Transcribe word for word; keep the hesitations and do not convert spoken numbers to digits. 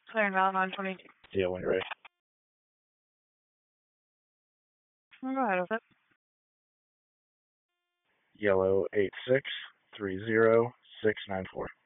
Clearing out nine twenty-two. Yeah, when you're ready. Go ahead with it. Yellow eight six three zero six nine four.